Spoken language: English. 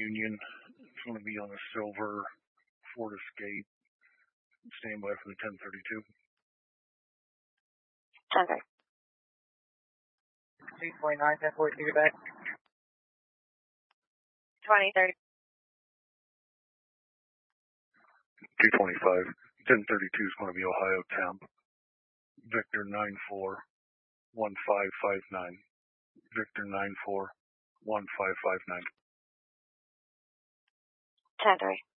Union. It's going to be on a silver Ford Escape. Stand by for the 1032. 10-3. 229, 1042, you're back. 2030. 225. 1032 is going to be Ohio Temp. Victor 941559. Victor 941559. 10-3.